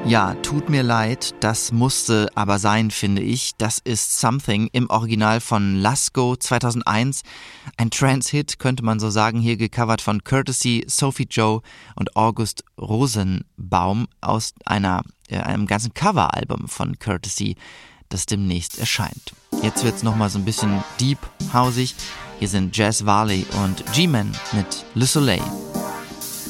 Ja, tut mir leid, das musste aber sein, finde ich. Das ist Something im Original von Lasko 2001. Ein Trance-Hit, könnte man so sagen, hier gecovert von Courtesy, Sophie Joe und August Rosenbaum aus einem ganzen Coveralbum von Courtesy, das demnächst erscheint. Jetzt wird's nochmal so ein bisschen deep-hausig. Hier sind Jazz Varley und G-Man mit Le Soleil.